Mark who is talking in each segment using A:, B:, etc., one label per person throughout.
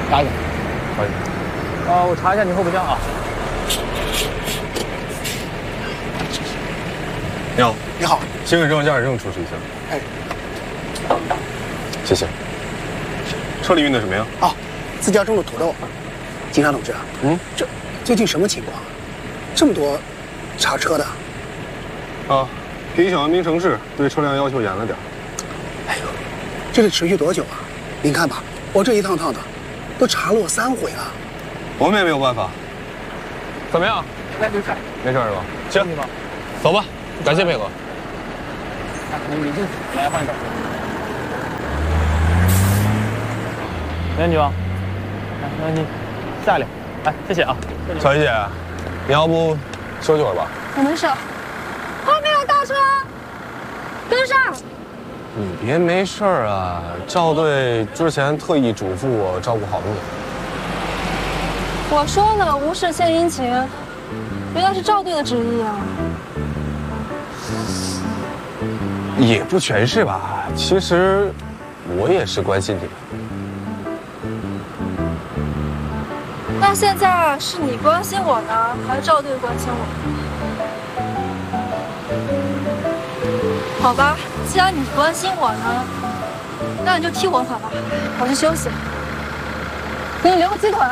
A: 查一下。
B: 可以。
A: 我查一下你后备箱啊。
B: 你好，
C: 你好，
B: 行驶证、驾驶证出示一下。
C: 哎，
B: 谢谢。车里运的什么呀？
C: 哦，自家种的土豆。警察同志，这究竟什么情况？这么多查车的。
B: 啊，皮小文明城市对车辆要求严了点。
C: 哎呦，这得持续多久啊？您看吧，我这一趟趟的，都查了我3回了。
B: 我们也没有办法。
A: 怎么样？
B: 没事是吧？行，走吧。感谢配合。
A: 你进来换一道。美女啊，那你下来，来，谢谢啊。
B: 小姨姐，你要不休息会儿吧？
D: 我没事。后面有倒车，跟上。
B: 你别没事儿啊！赵队之前特意嘱咐我照顾好你。
D: 我说了，无事献殷勤，原来是赵队的旨意啊。
B: 也不全是吧，其实我也是关心你的。
D: 那现在是你关心我呢，还是赵队关心我？好吧，既然你关心我呢，那你就替我反吧，我去休息。给你留个鸡腿。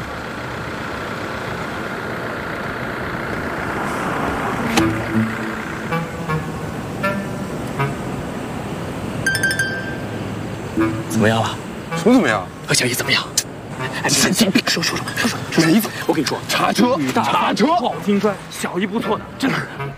A: 怎么样了？
B: 什么怎么样？
A: 和小姨怎么样？
C: 哎，说什么意思？我跟你说，查车，
A: 雨大查车，不好听摔，小姨不错的，真是。